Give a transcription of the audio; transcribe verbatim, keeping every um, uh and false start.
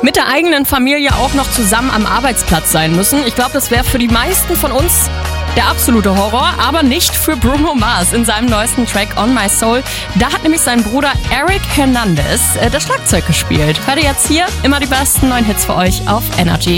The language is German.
mit der eigenen Familie auch noch zusammen am Arbeitsplatz sein müssen. Ich glaube, das wäre für die meisten von uns der absolute Horror, aber nicht für Bruno Mars in seinem neuesten Track On My Soul. Da hat nämlich sein Bruder Eric Hernandez äh, das Schlagzeug gespielt. Hört ihr jetzt hier immer die besten neuen Hits für euch auf Energy.